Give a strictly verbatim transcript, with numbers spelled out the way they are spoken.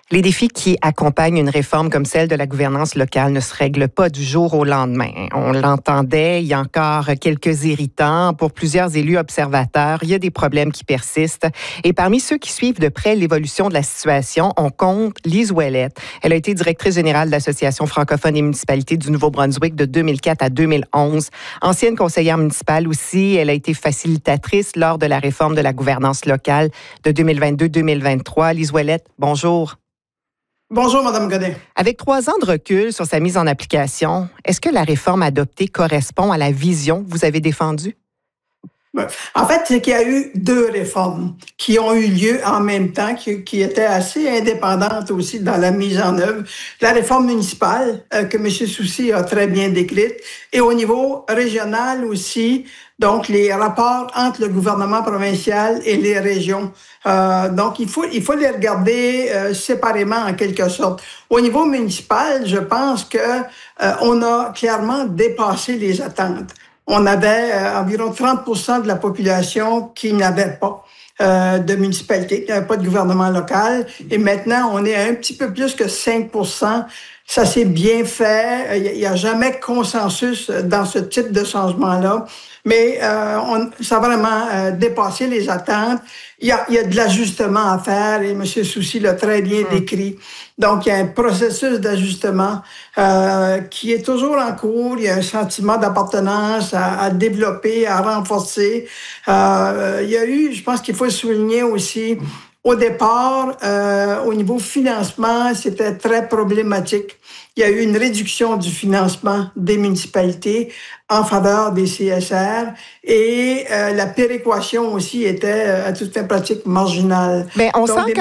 Les défis qui accompagnent une réforme comme celle de la gouvernance locale ne se règlent pas du jour au lendemain. On l'entendait, il y a encore quelques irritants. Pour plusieurs élus observateurs, il y a des problèmes qui persistent. Et parmi ceux qui suivent de près l'évolution de la situation, on compte Lise Ouellette. Elle a été directrice générale de l'Association francophone des municipalités du Nouveau-Brunswick de deux mille quatre à deux mille onze. Ancienne conseillère municipale aussi, elle a été facilitatrice lors de la réforme de la gouvernance locale de deux mille vingt-deux deux mille vingt-trois. Lise Ouellette, bonjour. Bonjour, Mme Godin. Avec trois ans de recul sur sa mise en application, est-ce que la réforme adoptée correspond à la vision que vous avez défendue? En fait, c'est qu'il y a eu deux réformes qui ont eu lieu en même temps, qui, qui étaient assez indépendantes aussi dans la mise en œuvre. La réforme municipale, euh, que M. Soucy a très bien décrite, et au niveau régional aussi, donc les rapports entre le gouvernement provincial et les régions. Euh, donc, il faut, il faut les regarder euh, séparément en quelque sorte. Au niveau municipal, je pense que euh, on a clairement dépassé les attentes. On avait euh, environ trente pour cent de la population qui n'avait pas euh, de municipalité, qui n'avait pas de gouvernement local. Et maintenant, on est à un petit peu plus que cinq pour cent. Ça s'est bien fait. Il n'y a, a jamais consensus dans ce type de changement-là. Mais euh, on, ça a vraiment euh, dépassé les attentes. Il y a, il y a de l'ajustement à faire et M. Soucy l'a très bien mmh. décrit. Donc, il y a un processus d'ajustement euh, qui est toujours en cours. Il y a un sentiment d'appartenance à, à développer, à renforcer. Euh, il y a eu, je pense qu'il faut souligner aussi, au départ, euh, au niveau financement, c'était très problématique. Il y a eu une réduction du financement des municipalités en faveur des C S R et euh, la péréquation aussi était à toute fin pratique marginale. Mais on Donc, sent